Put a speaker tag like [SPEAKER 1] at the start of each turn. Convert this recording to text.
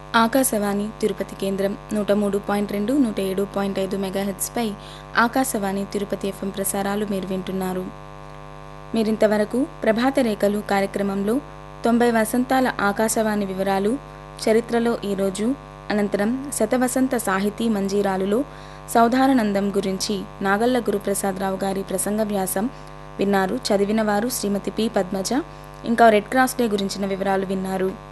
[SPEAKER 1] ఆకాశవాణి తిరుపతి కేంద్రం 103.2, 107.5 మెగాహెర్ట్జ్పై ఆకాశవాణి తిరుపతి ఎఫ్ఎం ప్రసారాలు మీరు వింటున్నారు. మీరింతవరకు ప్రభాత రేఖలు కార్యక్రమంలో 90 వసంతాల ఆకాశవాణి వివరాలు, చరిత్రలో ఈరోజు, అనంతరం శతవసంత సాహితీ మంజీరాలులో సౌధారానందం గురించి నాగళ్ల గురుప్రసాదరావు గారి ప్రసంగ వ్యాసం విన్నారు. చదివిన వారు శ్రీమతి పి. పద్మజ. ఇంకా రెడ్ క్రాస్ డే గురించిన వివరాలు విన్నారు.